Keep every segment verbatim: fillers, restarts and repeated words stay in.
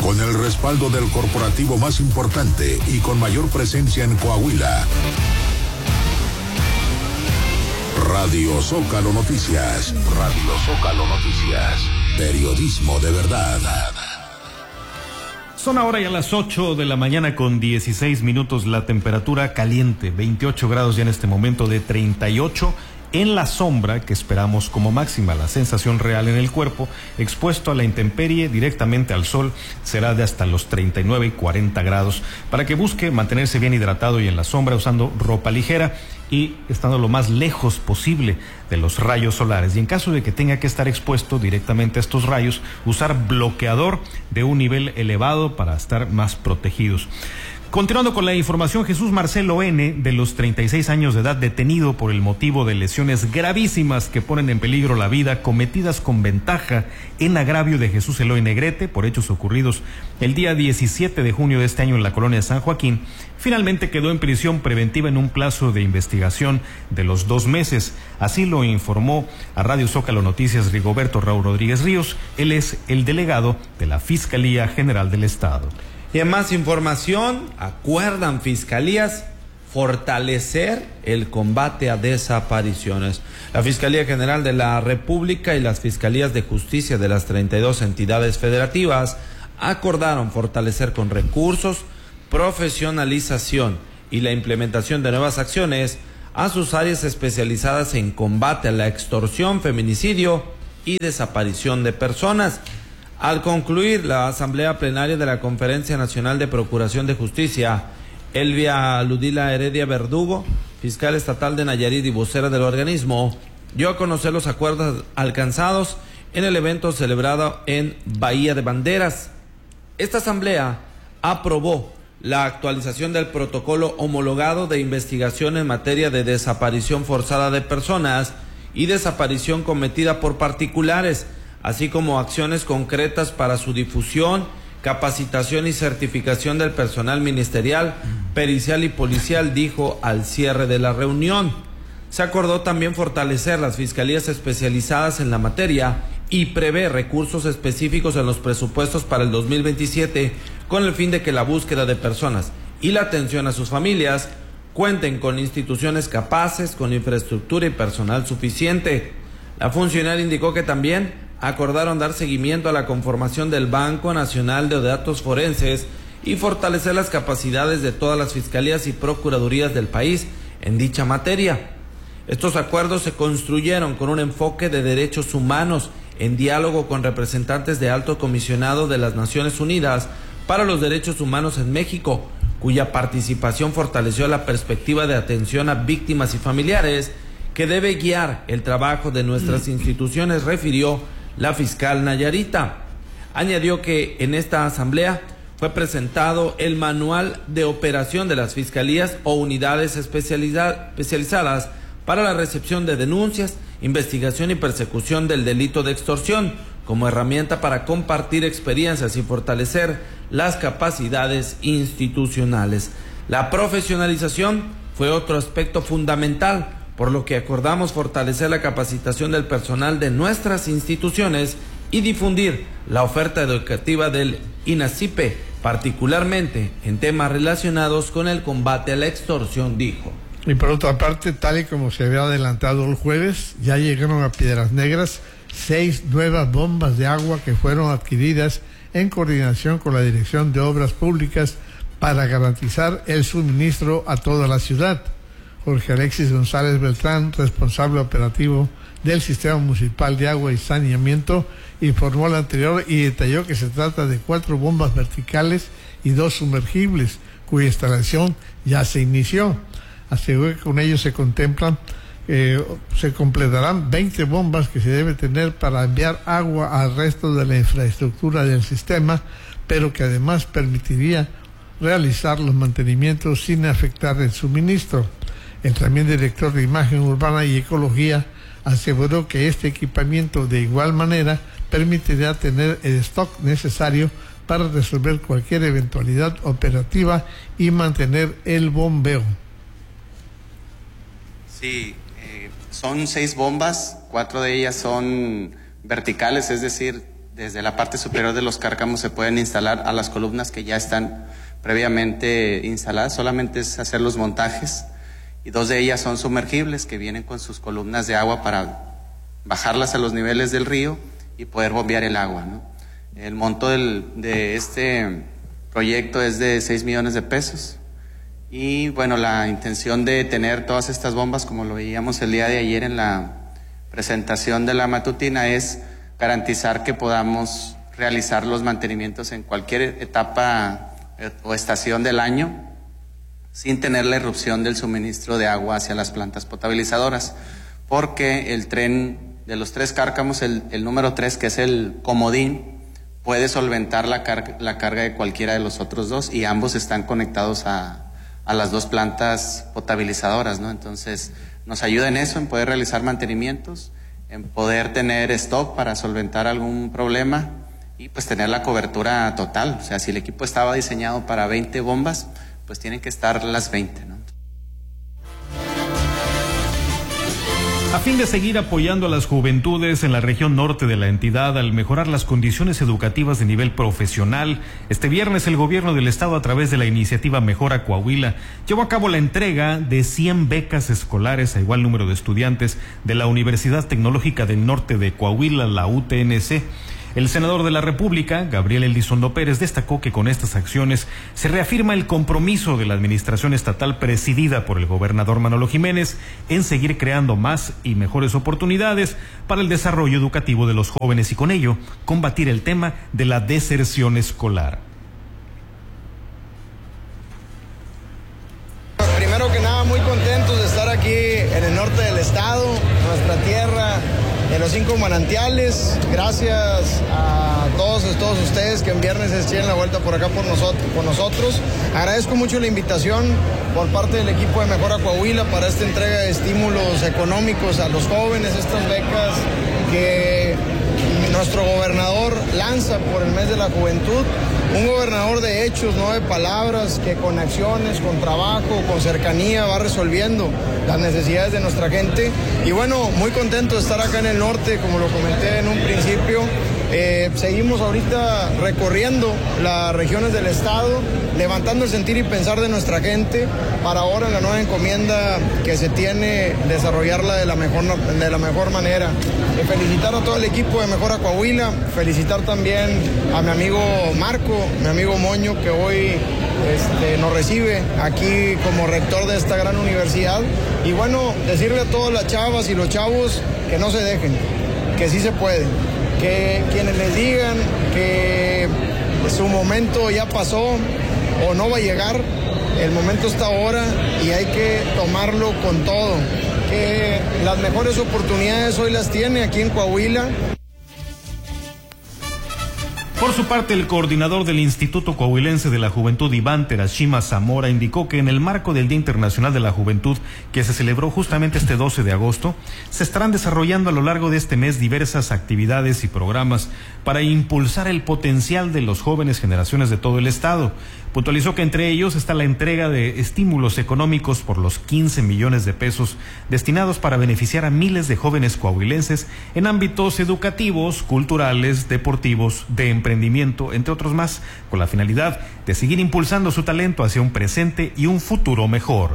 Con el respaldo del corporativo más importante y con mayor presencia en Coahuila. Radio Zócalo Noticias. Radio Zócalo Noticias. Periodismo de verdad. Son ahora ya las ocho de la mañana con dieciséis minutos, la temperatura caliente, veintiocho grados ya en este momento, de treinta y ocho en la sombra que esperamos como máxima. La sensación real en el cuerpo, expuesto a la intemperie directamente al sol, será de hasta los treinta y nueve y cuarenta grados, para que busque mantenerse bien hidratado y en la sombra usando ropa ligera y estando lo más lejos posible de los rayos solares. Y en caso de que tenga que estar expuesto directamente a estos rayos, usar bloqueador de un nivel elevado para estar más protegidos. Continuando con la información, Jesús Marcelo N., de los treinta y seis años de edad, detenido por el motivo de lesiones gravísimas que ponen en peligro la vida, cometidas con ventaja en agravio de Jesús Eloy Negrete por hechos ocurridos el día diecisiete de junio de este año en la colonia de San Joaquín, finalmente quedó en prisión preventiva en un plazo de investigación de los dos meses. Así lo informó a Radio Zócalo Noticias Rigoberto Raúl Rodríguez Ríos. Él es el delegado de la Fiscalía General del Estado. Y en más información, acuerdan fiscalías fortalecer el combate a desapariciones. La Fiscalía General de la República y las Fiscalías de Justicia de las treinta y dos entidades federativas acordaron fortalecer con recursos, profesionalización y la implementación de nuevas acciones a sus áreas especializadas en combate a la extorsión, feminicidio y desaparición de personas. Al concluir la asamblea plenaria de la Conferencia Nacional de Procuración de Justicia, Elvia Ludila Heredia Verdugo, fiscal estatal de Nayarit y vocera del organismo, dio a conocer los acuerdos alcanzados en el evento celebrado en Bahía de Banderas. Esta asamblea aprobó la actualización del protocolo homologado de investigación en materia de desaparición forzada de personas y desaparición cometida por particulares, así como acciones concretas para su difusión, capacitación y certificación del personal ministerial, pericial y policial, dijo al cierre de la reunión. Se acordó también fortalecer las fiscalías especializadas en la materia y prevé recursos específicos en los presupuestos para el dos mil veintisiete con el fin de que la búsqueda de personas y la atención a sus familias cuenten con instituciones capaces, con infraestructura y personal suficiente. La funcionaria indicó que también acordaron dar seguimiento a la conformación del Banco Nacional de Datos Forenses y fortalecer las capacidades de todas las fiscalías y procuradurías del país en dicha materia. Estos acuerdos se construyeron con un enfoque de derechos humanos en diálogo con representantes de Alto Comisionado de las Naciones Unidas para los Derechos Humanos en México, cuya participación fortaleció la perspectiva de atención a víctimas y familiares que debe guiar el trabajo de nuestras instituciones, refirió la fiscal nayarita. Añadió que en esta asamblea fue presentado el manual de operación de las fiscalías o unidades especializa- especializadas para la recepción de denuncias, investigación y persecución del delito de extorsión, como herramienta para compartir experiencias y fortalecer las capacidades institucionales. La profesionalización fue otro aspecto fundamental, por lo que acordamos fortalecer la capacitación del personal de nuestras instituciones y difundir la oferta educativa del INACIPE, particularmente en temas relacionados con el combate a la extorsión, dijo. Y por otra parte, tal y como se había adelantado el jueves, ya llegaron a Piedras Negras seis nuevas bombas de agua que fueron adquiridas en coordinación con la Dirección de Obras Públicas para garantizar el suministro a toda la ciudad. Jorge Alexis González Beltrán, responsable operativo del Sistema Municipal de Agua y Saneamiento, informó lo anterior y detalló que se trata de cuatro bombas verticales y dos sumergibles, cuya instalación ya se inició. Aseguró que con ello se contemplan, eh, se completarán veinte bombas que se debe tener para enviar agua al resto de la infraestructura del sistema, pero que además permitiría realizar los mantenimientos sin afectar el suministro. El también director de Imagen Urbana y Ecología aseguró que este equipamiento de igual manera permitirá tener el stock necesario para resolver cualquier eventualidad operativa y mantener el bombeo. Sí, eh, son seis bombas, cuatro de ellas son verticales, es decir, desde la parte superior de los cárcamos se pueden instalar a las columnas que ya están previamente instaladas, solamente es hacer los montajes, y dos de ellas son sumergibles, que vienen con sus columnas de agua para bajarlas a los niveles del río y poder bombear el agua, ¿no? El monto del, de este proyecto es de seis millones de pesos, y bueno, la intención de tener todas estas bombas, como lo veíamos el día de ayer en la presentación de la matutina, es garantizar que podamos realizar los mantenimientos en cualquier etapa o estación del año sin tener la irrupción del suministro de agua hacia las plantas potabilizadoras, porque el tren de los tres cárcamos, el, el número tres, que es el comodín, puede solventar la, car la carga de cualquiera de los otros dos, y ambos están conectados a, a las dos plantas potabilizadoras, ¿no? Entonces nos ayuda en eso, en poder realizar mantenimientos, en poder tener stock para solventar algún problema y pues tener la cobertura total. O sea, si el equipo estaba diseñado para veinte bombas, pues tienen que estar las veinte, ¿no? A fin de seguir apoyando a las juventudes en la región norte de la entidad al mejorar las condiciones educativas de nivel profesional, este viernes el gobierno del estado, a través de la iniciativa Mejora Coahuila, llevó a cabo la entrega de cien becas escolares a igual número de estudiantes de la Universidad Tecnológica del Norte de Coahuila, la U T N C. El senador de la República, Gabriel Elizondo Pérez, destacó que con estas acciones se reafirma el compromiso de la administración estatal presidida por el gobernador Manolo Jiménez en seguir creando más y mejores oportunidades para el desarrollo educativo de los jóvenes y con ello combatir el tema de la deserción escolar. Primero que nada, muy contentos de estar aquí en el norte del estado, nuestra tierra de los cinco manantiales. Gracias a todos, a todos ustedes que en viernes se echen la vuelta por acá por nosotros, por nosotros. Agradezco mucho la invitación por parte del equipo de Mejora Coahuila para esta entrega de estímulos económicos a los jóvenes, estas becas que nuestro gobernador lanza por el mes de la juventud. Un gobernador de hechos, no de palabras, que con acciones, con trabajo, con cercanía va resolviendo las necesidades de nuestra gente. Y bueno, muy contento de estar acá en el norte, como lo comenté en un principio. Eh, seguimos ahorita recorriendo las regiones del estado, levantando el sentir y pensar de nuestra gente para ahora en la nueva encomienda que se tiene, desarrollarla de la mejor, de la mejor manera. Eh, felicitar a todo el equipo de Mejora Coahuila, felicitar también a mi amigo Marco, mi amigo Moño, que hoy este, nos recibe aquí como rector de esta gran universidad. Y bueno, decirle a todas las chavas y los chavos que no se dejen, que sí se puede. Que quienes les digan que su momento ya pasó o no va a llegar, el momento está ahora y hay que tomarlo con todo. Que las mejores oportunidades hoy las tiene aquí en Coahuila. Por su parte, el coordinador del Instituto Coahuilense de la Juventud, Iván Terashima Zamora, indicó que en el marco del Día Internacional de la Juventud, que se celebró justamente este doce de agosto, se estarán desarrollando a lo largo de este mes diversas actividades y programas para impulsar el potencial de los jóvenes generaciones de todo el estado. Puntualizó que entre ellos está la entrega de estímulos económicos por los quince millones de pesos destinados para beneficiar a miles de jóvenes coahuilenses en ámbitos educativos, culturales, deportivos, de emprendimiento, entre otros más, con la finalidad de seguir impulsando su talento hacia un presente y un futuro mejor.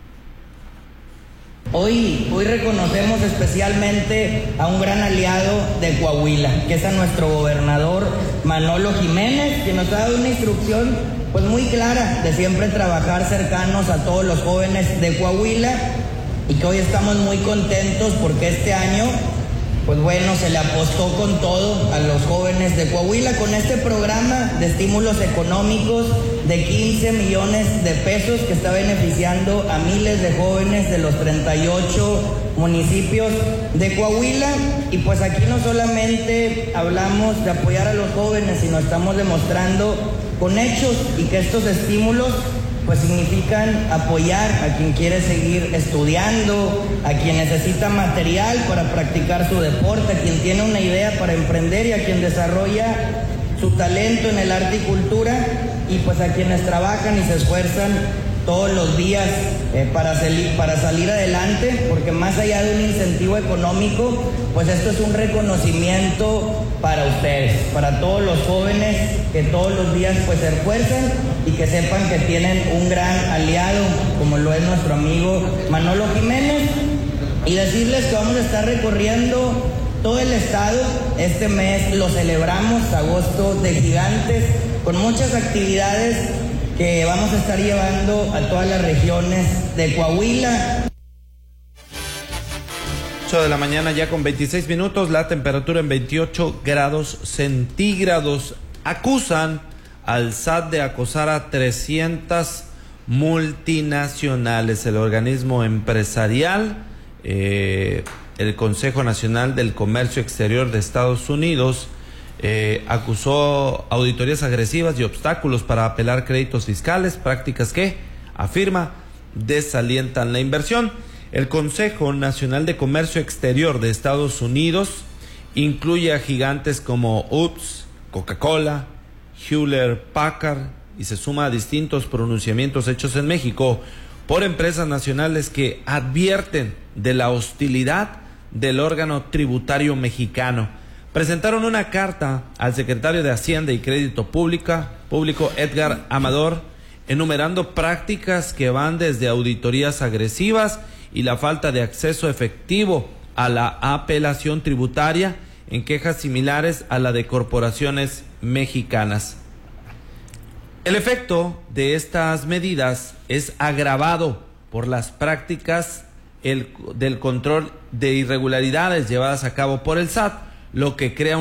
Hoy, hoy reconocemos especialmente a un gran aliado de Coahuila, que es a nuestro gobernador Manolo Jiménez, que nos ha dado una instrucción pues muy clara de siempre trabajar cercanos a todos los jóvenes de Coahuila, y que hoy estamos muy contentos porque este año pues bueno, se le apostó con todo a los jóvenes de Coahuila con este programa de estímulos económicos de quince millones de pesos que está beneficiando a miles de jóvenes de los treinta y ocho municipios de Coahuila. Y pues aquí no solamente hablamos de apoyar a los jóvenes, sino estamos demostrando con hechos y que estos estímulos pues significan apoyar a quien quiere seguir estudiando, a quien necesita material para practicar su deporte, a quien tiene una idea para emprender y a quien desarrolla su talento en el arte y cultura, y pues a quienes trabajan y se esfuerzan todos los días eh, para, salir, para salir adelante, porque más allá de un incentivo económico, pues esto es un reconocimiento para ustedes, para todos los jóvenes que todos los días pues se esfuerzan y que sepan que tienen un gran aliado como lo es nuestro amigo Manolo Jiménez, y decirles que vamos a estar recorriendo todo el estado. Este mes lo celebramos, agosto de gigantes, con muchas actividades que vamos a estar llevando a todas las regiones de Coahuila. ocho de la mañana ya con veintiséis minutos, la temperatura en veintiocho grados centígrados. Acusan al S A T de acosar a trescientas multinacionales. El organismo empresarial, eh, el Consejo Nacional del Comercio Exterior de Estados Unidos, eh, acusó auditorías agresivas y obstáculos para apelar créditos fiscales, prácticas que, afirma, desalientan la inversión. El Consejo Nacional de Comercio Exterior de Estados Unidos incluye a gigantes como U P S, Coca-Cola, Hewlett Packard, y se suma a distintos pronunciamientos hechos en México por empresas nacionales que advierten de la hostilidad del órgano tributario mexicano. Presentaron una carta al secretario de Hacienda y Crédito Pública, Público Edgar Amador, enumerando prácticas que van desde auditorías agresivas y la falta de acceso efectivo a la apelación tributaria en quejas similares a la de corporaciones mexicanas. El efecto de estas medidas es agravado por las prácticas el, del control de irregularidades llevadas a cabo por el S A T, lo que crea un